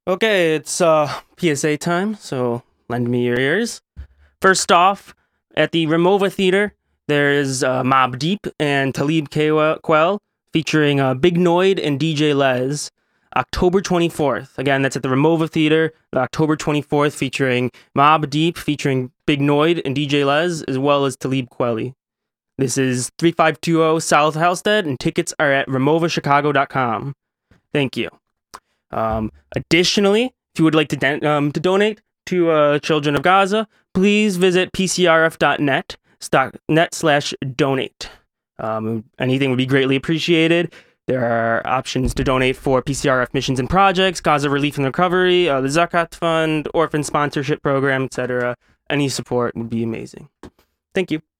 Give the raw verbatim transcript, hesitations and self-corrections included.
Okay, it's uh, P S A time, so lend me your ears. First off, at the Ramova Theater, there's uh, Mobb Deep and Talib Kweli featuring uh, Big Noyd and D J Les, October twenty-fourth. Again, that's at the Ramova Theater, October twenty-fourth, featuring Mobb Deep, featuring Big Noyd and D J Les, as well as Talib Kweli. This is three five two zero South Halstead, and tickets are at ramova chicago dot com. Thank you. Um, additionally, if you would like to de- um, to donate to uh, Children of Gaza, please visit p c r f dot net net slash donate. Um, anything would be greatly appreciated. There are options to donate for P C R F missions and projects, Gaza Relief and Recovery, uh, the Zakat Fund, Orphan Sponsorship Program, et cetera. Any support would be amazing. Thank you.